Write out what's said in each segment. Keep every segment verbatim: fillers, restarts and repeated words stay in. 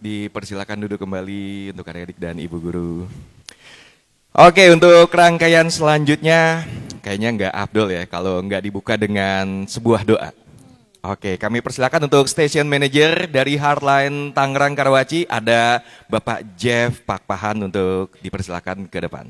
Dipersilakan duduk kembali untuk adik-adik dan ibu guru. Oke, untuk rangkaian selanjutnya kayaknya nggak afdol ya kalau nggak dibuka dengan sebuah doa. Oke, kami persilakan untuk Station Manager dari Heartline Tangerang Karawaci, ada Bapak Jeff Pakpahan untuk dipersilakan ke depan.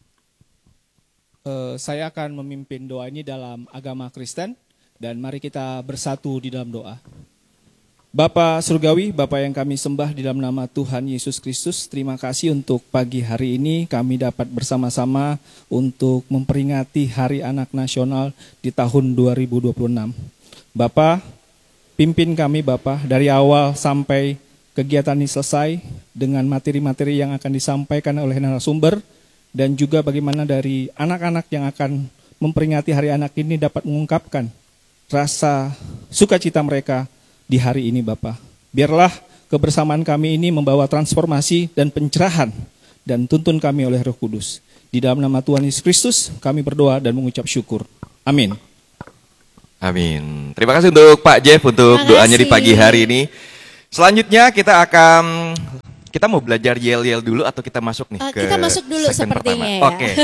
Uh, saya akan memimpin doa ini dalam agama Kristen dan mari kita bersatu di dalam doa. Bapa Surgawi, Bapa yang kami sembah di dalam nama Tuhan Yesus Kristus, terima kasih untuk pagi hari ini kami dapat bersama-sama untuk memperingati Hari Anak Nasional di tahun dua ribu dua puluh enam. Bapa, pimpin kami Bapa dari awal sampai kegiatan ini selesai dengan materi-materi yang akan disampaikan oleh narasumber, dan juga bagaimana dari anak-anak yang akan memperingati Hari Anak ini dapat mengungkapkan rasa sukacita mereka di hari ini Bapa. Biarlah kebersamaan kami ini membawa transformasi dan pencerahan dan tuntun kami oleh Roh Kudus. Di dalam nama Tuhan Yesus Kristus kami berdoa dan mengucap syukur. Amin. Amin. Terima kasih untuk Pak Jeff untuk doanya di pagi hari ini. Selanjutnya kita akan... Kita mau belajar yel-yel dulu atau kita masuk nih uh, ke kita masuk dulu sepertinya ya. Oke. Okay.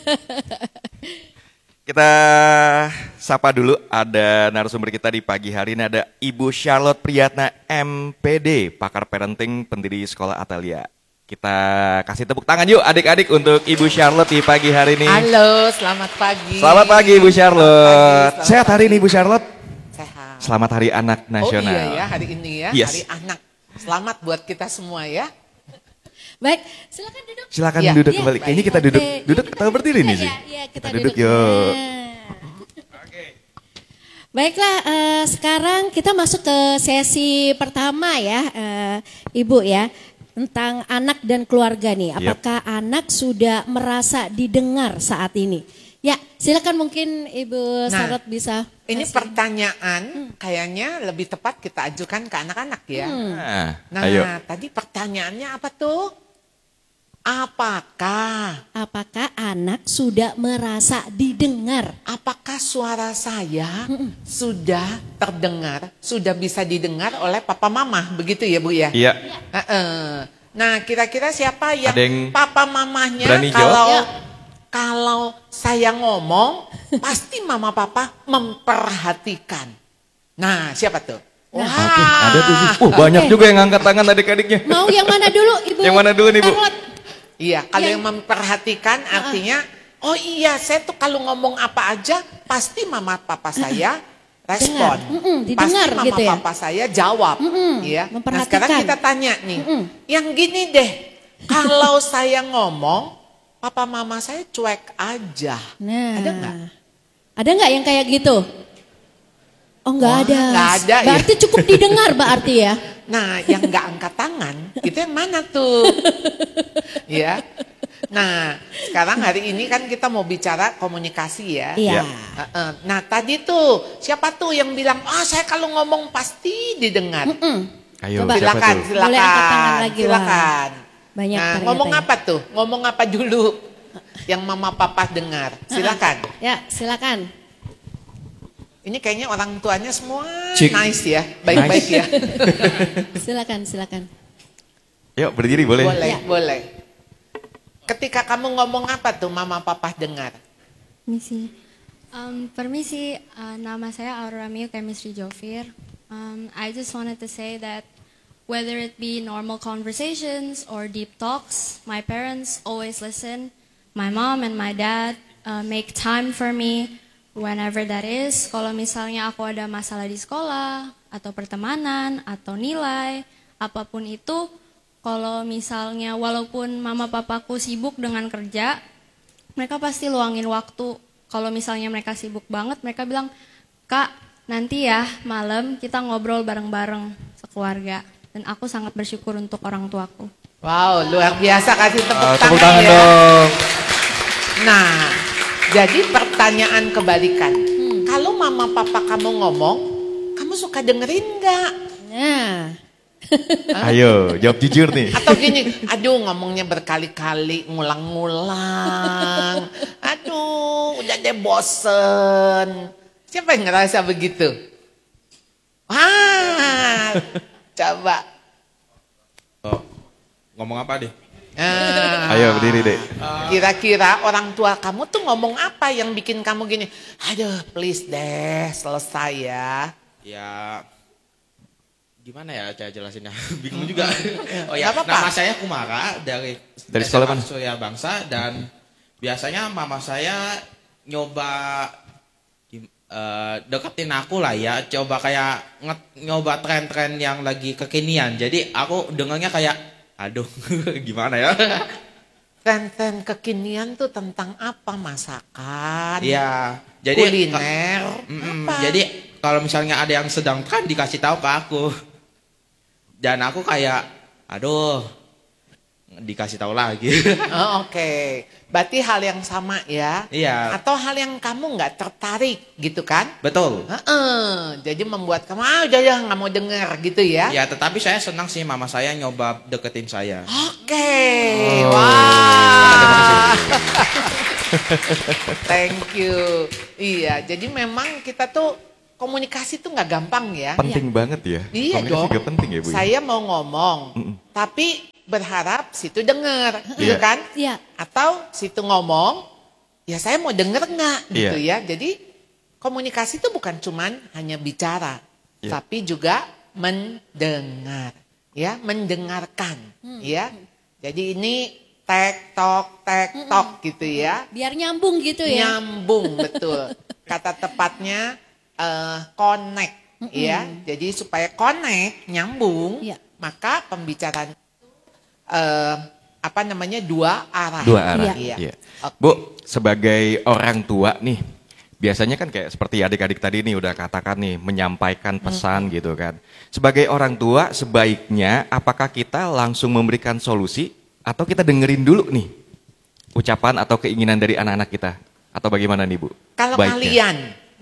Kita sapa dulu, ada narasumber kita di pagi hari ini, ada Ibu Charlotte Priyatna M P D, pakar parenting, pendiri Sekolah Atalia. Kita kasih tepuk tangan yuk adik-adik untuk Ibu Charlotte di pagi hari ini. Halo, selamat pagi. Selamat pagi Ibu Charlotte. Pagi, Sehat hari ini Ibu Charlotte? Sehat. Selamat Hari Anak Nasional. Oh iya ya, hari ini ya, yes. Hari Anak. Selamat buat kita semua ya. Baik, silakan duduk. Silakan ya, duduk ya, kembali. Baik. Kayaknya kita duduk, Oke. duduk kita atau berdiri nih sih? Ya, ya, kita, kita duduk, duduk yuk. Oke. Baiklah, uh, sekarang kita masuk ke sesi pertama ya, uh, Ibu ya, tentang anak dan keluarga nih. Apakah yep. anak sudah merasa didengar saat ini? Ya, silakan mungkin Ibu nah, Charlotte bisa. Ini kasih. pertanyaan hmm. kayaknya lebih tepat kita ajukan ke anak-anak ya. Hmm. Nah, nah ayo. tadi pertanyaannya apa tuh? Apakah? Apakah anak sudah merasa didengar? Apakah suara saya hmm. sudah terdengar, sudah bisa didengar oleh papa mama, begitu ya Bu ya? Iya. Uh-uh. Nah, kira-kira siapa yang, yang papa mamahnya berani kalau jawab? ya. Kalau saya ngomong, pasti mama papa memperhatikan. Nah, siapa tuh? Wah, oke, okay, ada tuh sih. Uh, banyak okay. juga yang ngangkat tangan adik-adiknya. Mau yang mana dulu, Ibu? Yang mana dulu nih, Bu? Iya, kalau yang, yang memperhatikan artinya, oh iya, saya tuh kalau ngomong apa aja, pasti mama papa saya respon. Mm -mm, didengar, pasti mama gitu ya? papa saya jawab. Mm -mm, ya. Nah, sekarang kita tanya nih, mm -mm. yang gini deh, kalau saya ngomong, papa mama saya cuek aja. Nah, ada nggak? Ada nggak yang kayak gitu? Oh nggak oh, ada. Nggak ada. Berarti ya? cukup didengar berarti ya? Nah, yang nggak angkat tangan, itu yang mana tuh? Ya. Nah, sekarang hari ini kan kita mau bicara komunikasi ya. Iya. Nah, tadi tuh siapa tuh yang bilang, ah oh, saya kalau ngomong pasti didengar. Mm -mm. Ayo, coba. Silakan, siapa tuh? silakan. Boleh angkat tangan lagi, silakan. Banyak nah, ngomong ya. apa tuh? Ngomong apa dulu yang mama papa dengar? Silakan. Ya, silakan. Ini kayaknya orang tuanya semua Cik. nice ya, baik-baik nice. ya. Silakan, silakan. Yuk berdiri boleh. Boleh, ya. boleh. Ketika kamu ngomong apa tuh mama papa dengar? Permisi. Um, permisi, uh, nama saya Aurora Mio Chemistry Jovir. Um, I just wanted to say that whether it be normal conversations or deep talks, my parents always listen. My mom and my dad uh, make time for me whenever that is. Kalau misalnya aku ada masalah di sekolah, atau pertemanan, atau nilai, apapun itu, kalau misalnya walaupun mama papaku sibuk dengan kerja, mereka pasti luangin waktu. Kalau misalnya mereka sibuk banget, mereka bilang, Kak, nanti ya malam kita ngobrol bareng-bareng sekeluarga. Dan aku sangat bersyukur untuk orang tuaku. Wow, luar biasa, kasih tepuk uh, tangan, tepuk tangan ya. dong. Nah, jadi pertanyaan kebalikan. Hmm. Kalau mama papa kamu ngomong, kamu suka dengerin nggak? Nah. Ayo, jawab jujur nih. Atau gini, aduh ngomongnya berkali-kali, ngulang-ngulang. Aduh, udah deh bosen. Siapa yang ngerasa begitu? Ah, coba. ngomong apa deh? Ah, Ayo berdiri deh. Kira-kira orang tua kamu tuh ngomong apa yang bikin kamu gini? Aduh, please deh, selesai ya. Ya gimana ya cara jelasinnya? Bingung juga. Oh ya, Nggak apa-apa. nama saya Kumara dari Dari sekolah mana? Surya Bangsa, dan biasanya mama saya nyoba gim- eh, deketin aku lah ya, coba kayak nge- nyoba tren-tren yang lagi kekinian. Jadi aku dengarnya kayak aduh gimana ya? Tren-tren kekinian tuh tentang apa? Masakan? Iya. Jadi Kuliner? Mm-mm. Apa? Jadi kalau misalnya ada yang sedang tren dikasih tahu ke aku. Dan aku kayak aduh dikasih tahu lagi. Oh, Oke, berarti hal yang sama ya? Iya. Atau hal yang kamu nggak tertarik gitu kan? Betul. Heeh, jadi membuat kamu ah udah ya nggak mau denger gitu ya? Ya, tetapi saya senang sih mama saya nyoba deketin saya. Oke, Oh. wah. Thank you. Iya, jadi memang kita tuh komunikasi tuh nggak gampang ya. Penting banget ya. Iya Komunikasi dong. juga penting ya Bu. ya? Saya mau ngomong, Mm-mm. tapi berharap situ denger, gitu Iya. kan? Iya. Atau situ ngomong, ya saya mau denger nggak, gitu Iya. ya. Jadi komunikasi itu bukan cuman hanya bicara, Iya. tapi juga mendengar, ya, mendengarkan, ya. Jadi ini tek tok tek tok gitu ya. Biar nyambung gitu ya. Nyambung, betul. Kata tepatnya eh, connect, ya. Jadi supaya connect, nyambung, Iya. maka pembicaraan eh, apa namanya dua arah. Dua arah. Iya. Iya. Oke. Bu, sebagai orang tua nih, biasanya kan kayak seperti adik-adik tadi nih udah katakan nih, menyampaikan pesan gitu kan. Sebagai orang tua, sebaiknya apakah kita langsung memberikan solusi atau kita dengerin dulu nih ucapan atau keinginan dari anak-anak kita? Atau bagaimana nih Bu? Kalau Baiknya. kalian,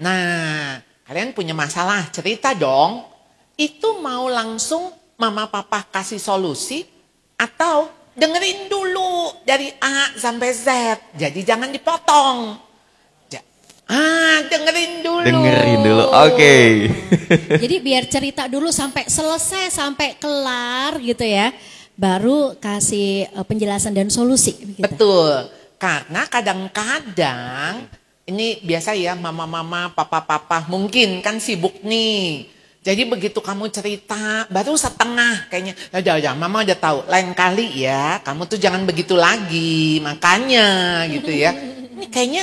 nah kalian punya masalah, cerita dong. Itu mau langsung mama papa kasih solusi atau dengerin dulu dari A sampai Z. Jadi jangan dipotong. Ja- Ah, dengerin dulu. Dengerin dulu, oke. Jadi biar cerita dulu sampai selesai, sampai kelar gitu ya. Baru kasih eh, penjelasan dan solusi. Begitu. Betul. Karena kadang-kadang ini biasa ya mama-mama, papa-papa mungkin kan sibuk nih. Jadi begitu kamu cerita baru setengah kayaknya. Udah, udah, mama udah tahu. Lain kali ya, kamu tuh jangan begitu lagi. Makanya gitu ya. Ini kayaknya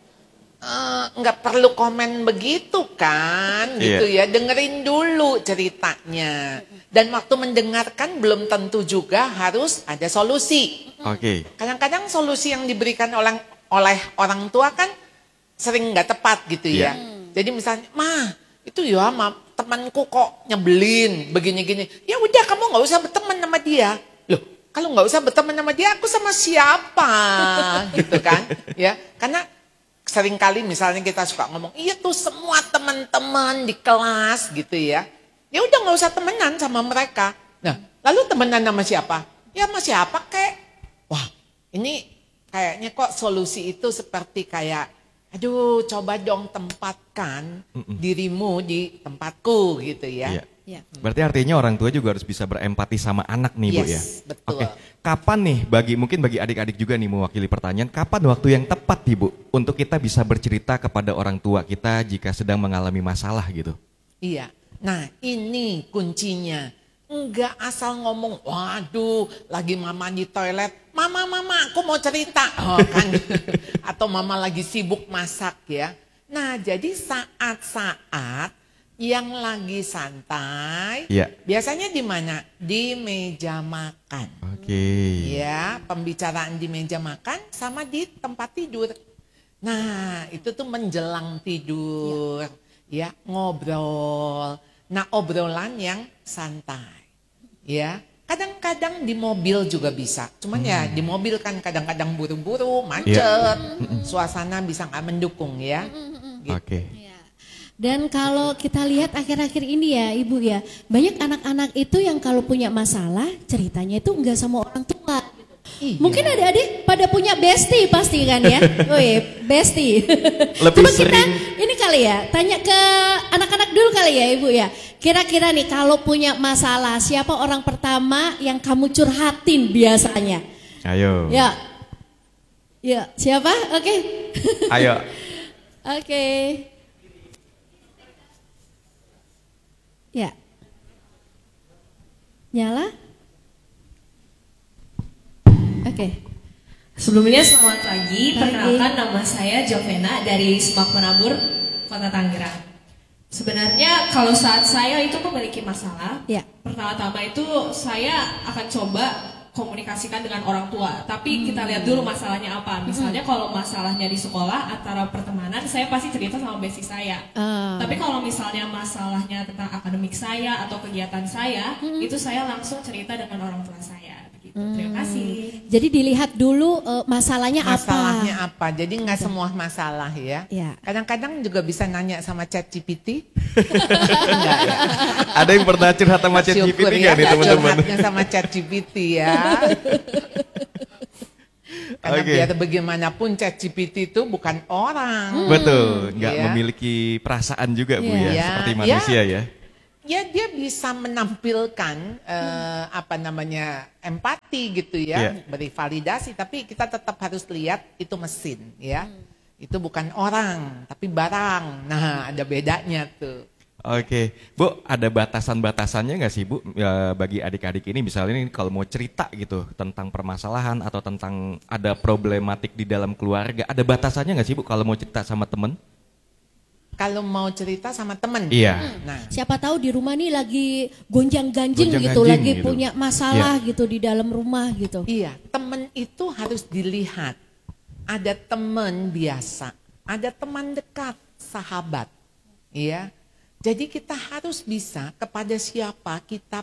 eh, nggak perlu komen begitu kan, gitu ya. Dengerin dulu ceritanya. Dan waktu mendengarkan belum tentu juga harus ada solusi. Oke. Kadang-kadang solusi yang diberikan oleh oleh orang tua kan sering nggak tepat gitu ya. Jadi misalnya, mah itu ya ma, temanku kok nyebelin begini-gini. Ya udah kamu nggak usah berteman sama dia. Loh, kalau nggak usah berteman sama dia, aku sama siapa? Gitu kan? Ya, karena sering kali misalnya kita suka ngomong, iya tuh semua teman-teman di kelas gitu ya. Ya udah nggak usah temenan sama mereka. Nah, lalu temenan sama siapa? Ya sama siapa kek? Wah, ini kayaknya kok solusi itu seperti kayak, aduh coba dong tempatkan dirimu di tempatku gitu ya. Iya. Ya. Berarti artinya orang tua juga harus bisa berempati sama anak nih Bu ya. Yes, betul. Oke. Kapan nih bagi mungkin bagi adik-adik juga nih mewakili pertanyaan, kapan waktu yang tepat nih Bu untuk kita bisa bercerita kepada orang tua kita jika sedang mengalami masalah gitu? Iya. Nah ini kuncinya. Enggak asal ngomong, waduh lagi mama di toilet, mama mama aku mau cerita. Oh, kan? Atau mama lagi sibuk masak ya. Nah jadi saat-saat yang lagi santai, Iya. biasanya di mana? Di meja makan. Oke. Ya, pembicaraan di meja makan sama di tempat tidur. Nah, itu tuh menjelang tidur, ya, ngobrol. Nah, obrolan yang santai. Ya, kadang-kadang di mobil juga bisa. Cuman ya di mobil kan kadang-kadang buru-buru, macet. Suasana bisa nggak mendukung ya. Gitu. Oke. Ya. Dan kalau kita lihat akhir-akhir ini ya Ibu ya, banyak anak-anak itu yang kalau punya masalah ceritanya itu enggak sama orang tua. Gitu. Iya. Mungkin adik-adik pada punya bestie pasti kan ya? Wih, bestie. Lebih Coba kita sering. ini kali ya, tanya ke anak-anak dulu kali ya Ibu ya. Kira-kira nih kalau punya masalah, siapa orang pertama yang kamu curhatin biasanya? Ayo. Ya. Ya, siapa? Oke. Ayo. Oke. Ya. Nyala? Oke. Sebelumnya selamat pagi, Pagi. perkenalkan nama saya Jovena dari Semak Menabur, Kota Tangerang. Sebenarnya kalau saat saya itu memiliki masalah, Ya. pertama-tama itu saya akan coba komunikasikan dengan orang tua. Tapi kita lihat dulu masalahnya apa. Misalnya kalau masalahnya di sekolah antara pertemanan, saya pasti cerita sama bestie saya. Ah. Tapi kalau misalnya masalahnya tentang akademik saya atau kegiatan saya, itu saya langsung cerita dengan orang tua saya. Begitu. Terima kasih. Jadi dilihat dulu eh, masalahnya, Masalahnya apa. apa? Jadi nggak semua masalah ya. Ya. Kadang-kadang juga bisa nanya sama ChatGPT. Enggak ya. Ada yang pernah curhat sama ChatGPT Syukur nggak ya, nih nggak teman-teman? curhatnya sama ChatGPT ya. Karena Oke. biar bagaimanapun ChatGPT itu bukan orang. Betul, nggak Iya. memiliki perasaan juga Bu Iya. ya, Iya, seperti iya. manusia ya. Ya dia bisa menampilkan eh, apa namanya empati gitu ya, Iya. beri validasi. Tapi kita tetap harus lihat itu mesin ya, itu bukan orang tapi barang. Nah ada bedanya tuh. Oke, Bu, ada batasan-batasannya nggak sih Bu ya, bagi adik-adik ini misalnya nih kalau mau cerita gitu tentang permasalahan atau tentang ada problematik di dalam keluarga, ada batasannya nggak sih Bu kalau mau cerita sama temen? Kalau mau cerita sama temen, Iya. nah Siapa tahu di rumah nih lagi gonjang-ganjing gitu, Gonjang-ganjing lagi gitu. punya masalah gitu di dalam rumah gitu. iya temen itu harus dilihat. Ada temen biasa, ada teman dekat, sahabat, iya. Jadi kita harus bisa kepada siapa kita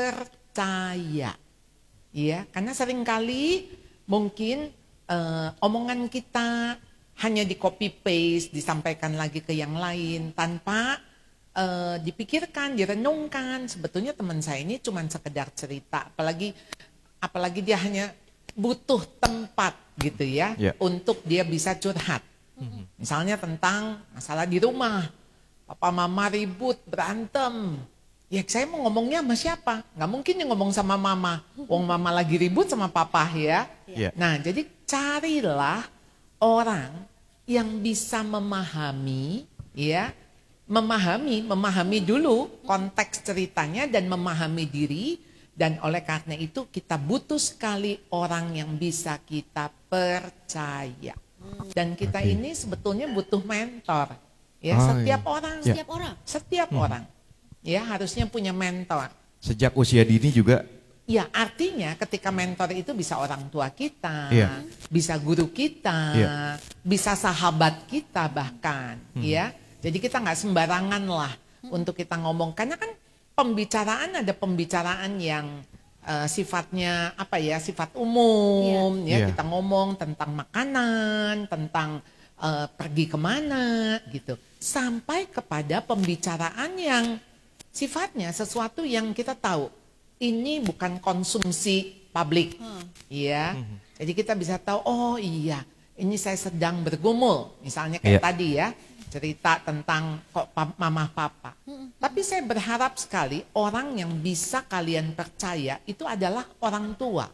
percaya. Ya, karena seringkali mungkin eh, omongan kita hanya di copy paste, disampaikan lagi ke yang lain tanpa eh, dipikirkan, direnungkan. Sebetulnya teman saya ini cuma sekedar cerita, apalagi apalagi dia hanya butuh tempat gitu ya, Ya. untuk dia bisa curhat. Misalnya tentang masalah di rumah. Papa mama ribut, berantem. Ya saya mau ngomongnya sama siapa? Nggak mungkin ya ngomong sama mama. Wong mama lagi ribut sama papa ya. Iya. Nah jadi carilah orang yang bisa memahami, ya, memahami, memahami dulu konteks ceritanya dan memahami diri. Dan oleh karena itu kita butuh sekali orang yang bisa kita percaya. Dan kita Oke. ini sebetulnya butuh mentor. Ya, Oh, setiap iya. orang, Ya. Setiap orang. setiap orang, ya harusnya punya mentor. Sejak usia dini juga. Ya, artinya ketika mentor itu bisa orang tua kita, Iya. bisa guru kita, Iya. bisa sahabat kita bahkan, Hmm. ya. Jadi kita nggak sembarangan lah untuk kita ngomong, karena kan pembicaraan ada pembicaraan yang eh, sifatnya apa ya, sifat umum, ya Iya. kita ngomong tentang makanan, tentang eh, pergi kemana, gitu, sampai kepada pembicaraan yang sifatnya sesuatu yang kita tahu. Ini bukan konsumsi publik, ya. Jadi kita bisa tahu, oh iya, ini saya sedang bergumul, misalnya kayak Iya. tadi ya, cerita tentang kok pa- mama papa. Tapi saya berharap sekali orang yang bisa kalian percaya itu adalah orang tua.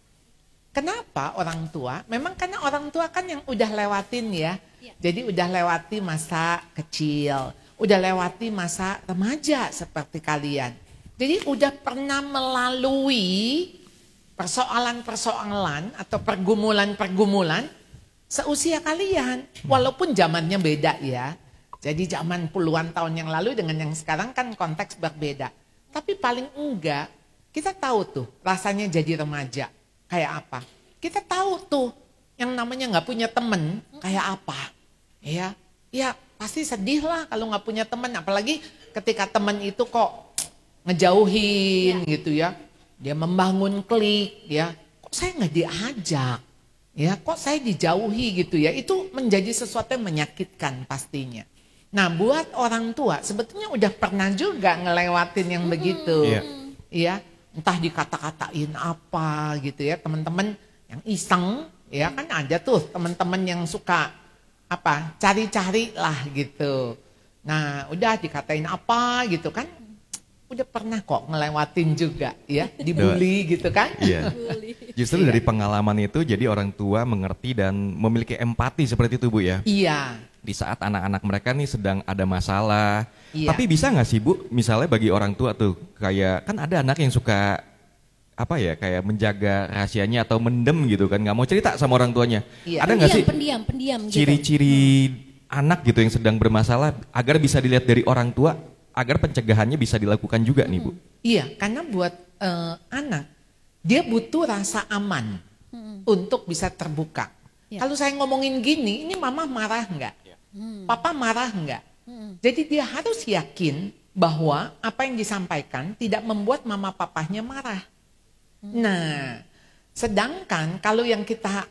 Kenapa orang tua? Memang karena orang tua kan yang udah lewatin ya. Jadi udah lewati masa kecil, udah lewati masa remaja seperti kalian. Jadi udah pernah melalui persoalan-persoalan atau pergumulan-pergumulan seusia kalian. Walaupun zamannya beda ya. Jadi zaman puluhan tahun yang lalu dengan yang sekarang kan konteks berbeda. Tapi paling enggak kita tahu tuh rasanya jadi remaja kayak apa. Kita tahu tuh yang namanya nggak punya temen kayak apa. Ya, ya pasti sedih lah kalau nggak punya teman. Apalagi ketika teman itu kok ngejauhin gitu ya. Dia membangun klik, ya. Kok saya nggak diajak? Ya, kok saya dijauhi gitu ya. Itu menjadi sesuatu yang menyakitkan pastinya. Nah, buat orang tua sebetulnya udah pernah juga ngelewatin yang begitu. Iya. Ya, entah dikata-katain apa gitu ya. Teman-teman yang iseng, ya kan ada tuh teman-teman yang suka apa cari-cari lah gitu. Nah udah dikatain apa gitu kan, udah pernah kok ngelewatin juga ya, dibully gitu kan. Iya. Justru dari pengalaman itu jadi orang tua mengerti dan memiliki empati seperti itu Bu ya. Iya. Di saat anak-anak mereka nih sedang ada masalah. Iya. Tapi bisa nggak sih Bu, misalnya bagi orang tua tuh kayak kan ada anak yang suka apa ya kayak menjaga rahasianya atau mendem gitu kan, nggak mau cerita sama orang tuanya. Iya. Ada nggak sih pendiam, pendiam gitu. ciri-ciri anak gitu yang sedang bermasalah agar bisa dilihat dari orang tua, agar pencegahannya bisa dilakukan juga nih Bu? Iya, karena buat eh, anak dia butuh rasa aman untuk bisa terbuka. Ya. Kalau saya ngomongin gini, ini mama marah nggak? Papa marah nggak? Jadi dia harus yakin bahwa apa yang disampaikan tidak membuat mama papahnya marah. Nah, sedangkan kalau yang kita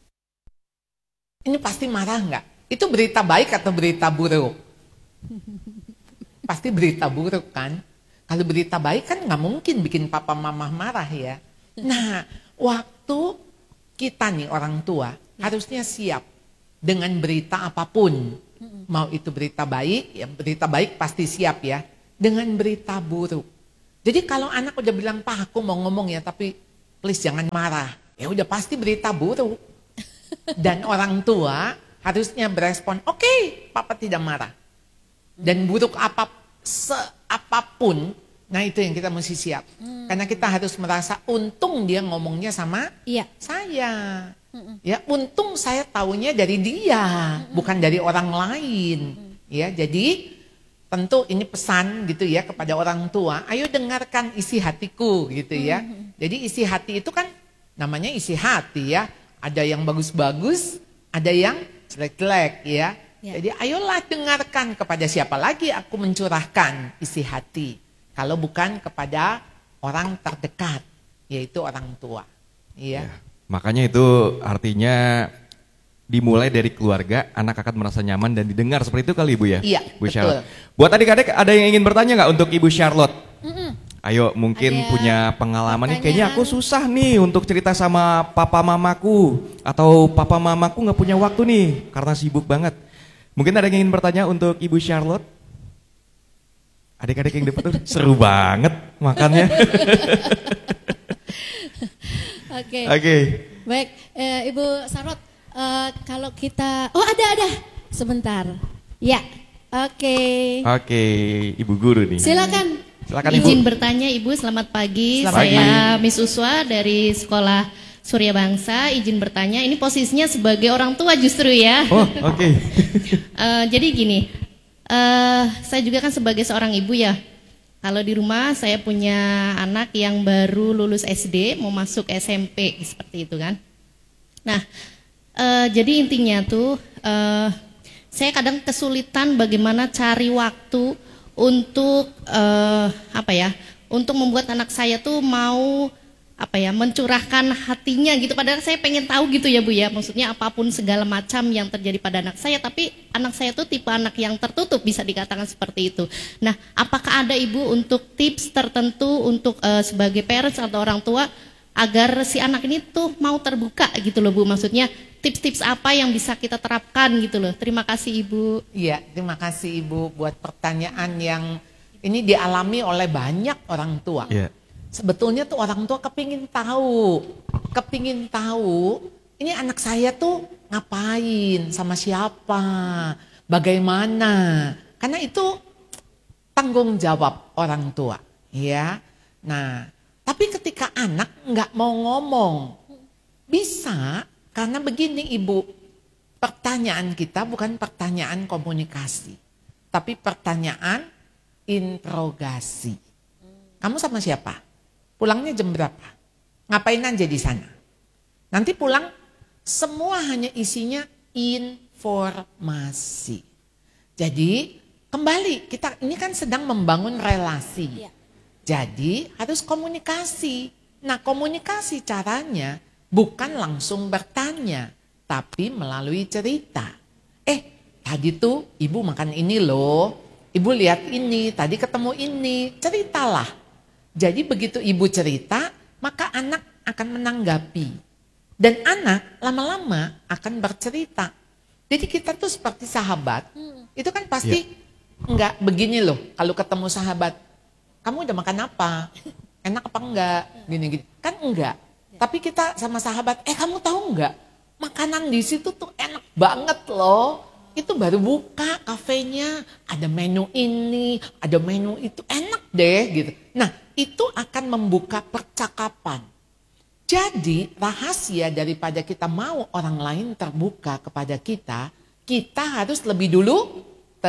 ini pasti marah nggak? Itu berita baik atau berita buruk? Pasti berita buruk kan? Kalau berita baik kan nggak mungkin bikin papa mama marah ya. Nah, waktu kita nih orang tua harusnya siap dengan berita apapun. Mau itu berita baik, ya berita baik pasti siap ya. Dengan berita buruk. Jadi kalau anak udah bilang, "Pak, aku mau ngomong ya, tapi please jangan marah." Ya udah pasti berita buruk. Dan orang tua harusnya berespon, "Oke, okay, Papa tidak marah." Dan buruk apa seapapun, nah itu yang kita mesti siap. Hmm. Karena kita harus merasa untung dia ngomongnya sama iya. saya. Hmm. Ya, untung saya taunya dari dia, hmm. bukan dari orang lain. Hmm. Ya, jadi tentu ini pesan gitu ya kepada orang tua, ayo dengarkan isi hatiku gitu ya. Hmm. Jadi isi hati itu kan namanya isi hati ya. Ada yang bagus-bagus, ada yang jelek-jelek ya. Ya. Jadi ayolah dengarkan, kepada siapa lagi aku mencurahkan isi hati. Kalau bukan kepada orang terdekat, yaitu orang tua. Ya. Ya, makanya itu artinya dimulai dari keluarga, anak akan merasa nyaman dan didengar seperti itu kali Ibu ya? Iya, Bu betul. Charlotte. Buat adik-adik ada yang ingin bertanya nggak untuk Ibu Charlotte? Mm-mm. Ayo mungkin Ada punya pengalaman nih, kayaknya aku pertanyaan. susah nih untuk cerita sama papa mamaku. Atau papa mamaku nggak punya waktu nih karena sibuk banget. Mungkin ada yang ingin bertanya untuk Ibu Charlotte? Adik-adik yang depan tuh seru banget makannya. Oke. Oke. Baik, eh, Ibu Charlotte, eh, kalau kita, oh ada ada, sebentar. Ya, oke. Oke, Ibu Guru nih. Silakan. Silakan Ibu. Izin bertanya Ibu, selamat pagi. Selamat Saya Miss Uswa dari Sekolah Surya Bangsa. Izin bertanya, ini posisinya sebagai orang tua justru ya. Oh, oke. uh, jadi gini, uh, saya juga kan sebagai seorang ibu ya. Kalau di rumah saya punya anak yang baru lulus S D, mau masuk S M P seperti itu kan. Nah, uh, jadi intinya tuh, uh, saya kadang kesulitan bagaimana cari waktu untuk uh, apa ya, untuk membuat anak saya tuh mau apa ya, mencurahkan hatinya gitu. Padahal saya pengen tahu gitu ya Bu ya, maksudnya apapun segala macam yang terjadi pada anak saya, tapi anak saya tuh tipe anak yang tertutup, bisa dikatakan seperti itu. Nah, apakah ada Ibu untuk tips tertentu untuk uh, sebagai parents atau orang tua agar si anak ini tuh mau terbuka gitu loh Bu, maksudnya tips-tips apa yang bisa kita terapkan gitu loh. Terima kasih Ibu. Iya, terima kasih Ibu buat pertanyaan yang ini dialami oleh banyak orang tua. Iya. Sebetulnya tuh orang tua kepingin tahu, kepingin tahu ini anak saya tuh ngapain, sama siapa, bagaimana. Karena itu tanggung jawab orang tua, ya. Nah, tapi ketika anak nggak mau ngomong, bisa karena begini Ibu, pertanyaan kita bukan pertanyaan komunikasi, tapi pertanyaan interogasi. Kamu sama siapa? Pulangnya jam berapa? Ngapain aja di sana? Nanti pulang semua hanya isinya informasi. Jadi kembali kita ini kan sedang membangun relasi. Ya. Jadi harus komunikasi. Nah, komunikasi caranya bukan langsung bertanya, tapi melalui cerita. Eh, tadi tuh ibu makan ini loh. Ibu lihat ini, tadi ketemu ini. Ceritalah. Jadi begitu ibu cerita, maka anak akan menanggapi. Dan anak lama-lama akan bercerita. Jadi kita tuh seperti sahabat, itu kan pasti enggak begini loh kalau ketemu sahabat. Kamu udah makan apa? Enak apa enggak? Gini-gini. Kan enggak. Tapi kita sama sahabat, eh kamu tahu enggak? Makanan di situ tuh enak banget loh. Itu baru buka kafenya, ada menu ini, ada menu itu, enak deh gitu. Nah, itu akan membuka percakapan. Jadi rahasia daripada kita mau orang lain terbuka kepada kita, kita harus lebih dulu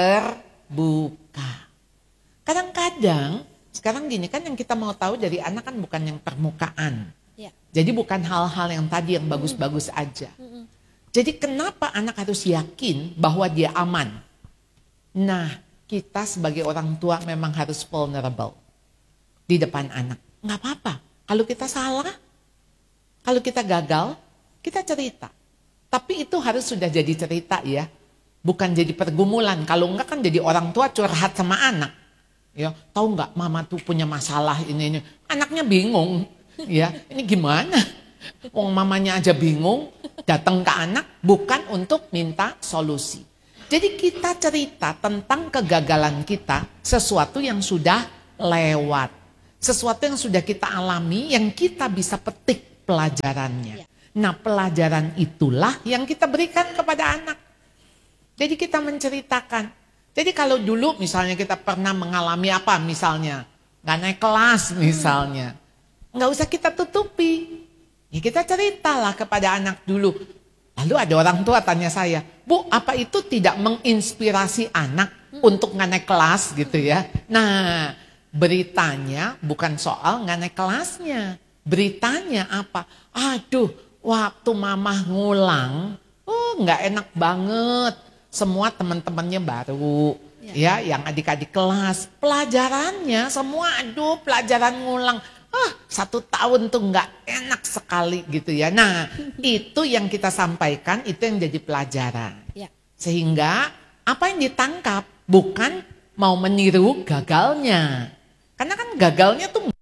terbuka. Kadang-kadang, sekarang gini kan yang kita mau tahu dari anak kan bukan yang permukaan. Ya. Jadi bukan hal-hal yang tadi yang bagus-bagus aja. Jadi kenapa anak harus yakin bahwa dia aman? Nah, kita sebagai orang tua memang harus vulnerable di depan anak. Nggak apa-apa, kalau kita salah, kalau kita gagal, kita cerita. Tapi itu harus sudah jadi cerita ya. Bukan jadi pergumulan. Kalau enggak kan jadi orang tua curhat sama anak. Ya, tahu enggak mama tuh punya masalah ini ini. Anaknya bingung. Ya, ini gimana? Wong mamanya aja bingung, datang ke anak bukan untuk minta solusi. Jadi kita cerita tentang kegagalan kita, sesuatu yang sudah lewat. Sesuatu yang sudah kita alami, yang kita bisa petik pelajarannya. Nah, pelajaran itulah yang kita berikan kepada anak. Jadi kita menceritakan. Jadi kalau dulu misalnya kita pernah mengalami apa misalnya, nggak naik kelas misalnya, nggak usah kita tutupi. Ya kita ceritalah kepada anak dulu. Lalu ada orang tua tanya saya, Bu, apa itu tidak menginspirasi anak untuk nggak naik kelas gitu ya? Nah, beritanya bukan soal nggak naik kelasnya. Beritanya apa? Aduh, waktu mama ngulang, oh nggak enak banget. Semua teman-temannya baru, ya. ya, yang adik-adik kelas. Pelajarannya semua, aduh pelajaran ngulang. Ah, satu tahun tuh nggak enak sekali gitu ya. Nah, itu yang kita sampaikan, itu yang jadi pelajaran. Ya. Sehingga apa yang ditangkap bukan mau meniru gagalnya. Karena kan gagalnya tuh